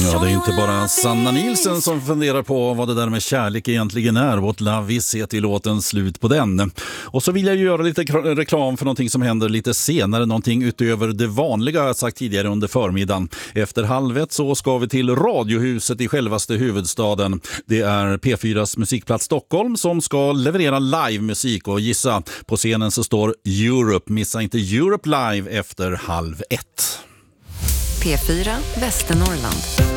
Ja, det är inte bara Sanna Nielsen som funderar på vad det där med kärlek egentligen är. What love is heter ju låten, slut på den. Och så vill jag göra lite reklam för någonting som händer lite senare. Någonting utöver det vanliga jag sagt tidigare under förmiddagen. Efter 12:30 så ska vi till Radiohuset i självaste huvudstaden. Det är P4s musikplats Stockholm som ska leverera livemusik. Och gissa, på scenen så står Europe. Missa inte Europe live efter 12:30. P4 Västernorrland.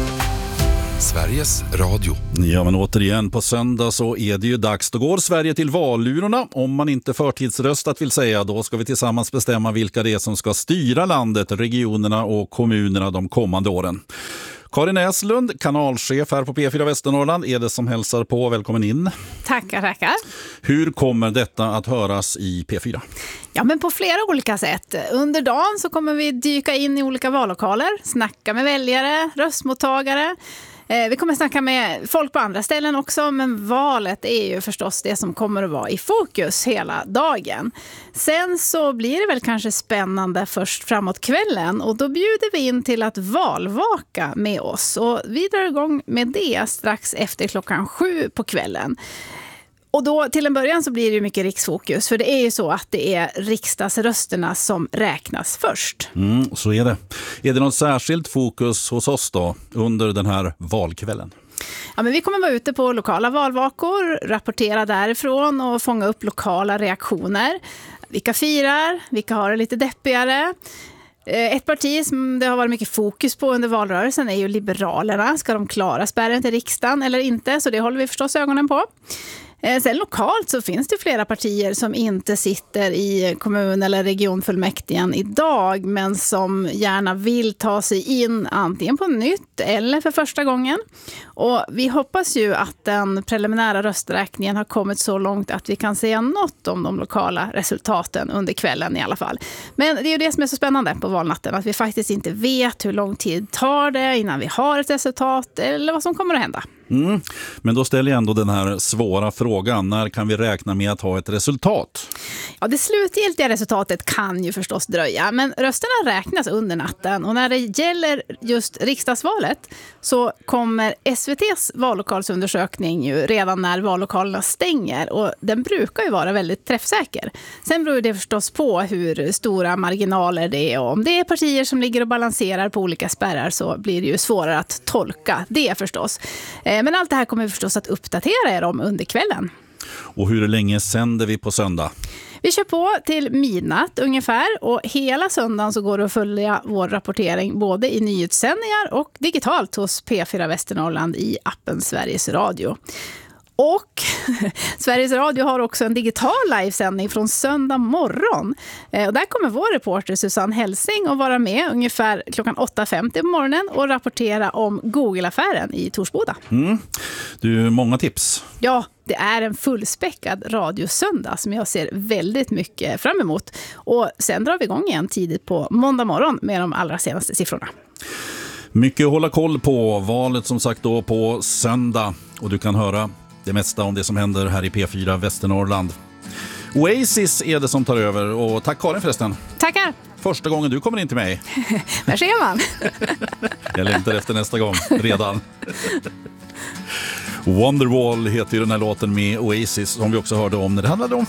Sveriges Radio. Ja, men återigen på söndag så är det ju dags. Då går Sverige till valurnorna. Om man inte förtidsröstat vill säga, då ska vi tillsammans bestämma vilka det är som ska styra landet, regionerna och kommunerna de kommande åren. Karin Näslund, kanalchef här på P4 Västernorrland, är det som hälsar på. Välkommen in. Tackar. Hur kommer detta att höras i P4? Ja, men på flera olika sätt. Under dagen så kommer vi dyka in i olika vallokaler, snacka med väljare, röstmottagare. Vi kommer snacka med folk på andra ställen också, men valet är ju förstås det som kommer att vara i fokus hela dagen. Sen så blir det väl kanske spännande först framåt kvällen, och då bjuder vi in till att valvaka med oss. Och vi drar igång med det strax efter 7:00 på kvällen. Och då till en början så blir det ju mycket riksfokus, för det är ju så att det är riksdagsrösterna som räknas först. Så är det. Är det något särskilt fokus hos oss då under den här valkvällen? Ja, men vi kommer vara ute på lokala valvakor, rapportera därifrån och fånga upp lokala reaktioner. Vilka firar, vilka har det lite deppigare. Ett parti som det har varit mycket fokus på under valrörelsen är ju Liberalerna. Ska de klara spärren till riksdagen eller inte? Så det håller vi förstås ögonen på. Sen lokalt så finns det flera partier som inte sitter i kommun- eller regionfullmäktigen idag, men som gärna vill ta sig in antingen på nytt eller för första gången. Och vi hoppas ju att den preliminära rösträkningen har kommit så långt att vi kan säga något om de lokala resultaten under kvällen i alla fall. Men det är ju det som är så spännande på valnatten, att vi faktiskt inte vet hur lång tid tar det innan vi har ett resultat eller vad som kommer att hända. Men då ställer jag ändå den här svåra frågan. När kan vi räkna med att ha ett resultat? Ja, det slutgiltiga resultatet kan ju förstås dröja, men rösterna räknas under natten. Och när det gäller just riksdagsvalet så kommer SVT:s vallokalsundersökning ju redan när vallokalerna stänger, och den brukar ju vara väldigt träffsäker. Sen beror det förstås på hur stora marginaler det är, och om det är partier som ligger och balanserar på olika spärrar så blir det ju svårare att tolka det förstås. Men allt det här kommer vi förstås att uppdatera er om under kvällen. Och hur länge sänder vi på söndag? Vi kör på till midnatt ungefär, och hela söndagen så går det att följa vår rapportering både i nyhetssändningar och digitalt hos P4 Västernorrland i appen Sveriges Radio. Och Sveriges Radio har också en digital livesändning från söndag morgon. Och där kommer vår reporter Susanne Helsing att vara med ungefär 8:50 på morgonen och rapportera om Google-affären i Torsboda. Du, många tips. Ja, det är en fullspäckad radiosöndag som jag ser väldigt mycket fram emot. Och sen drar vi igång igen tidigt på måndag morgon med de allra senaste siffrorna. Mycket att hålla koll på. Valet som sagt då på söndag. Och du kan höra det mesta om det som händer här i P4 Västernorrland. Oasis är det som tar över. Och tack Karin förresten. Tackar. Första gången du kommer in till mig. Där ser man. Jag längtar efter nästa gång redan. Wonderwall heter ju den här låten med Oasis som vi också hörde om när det handlade om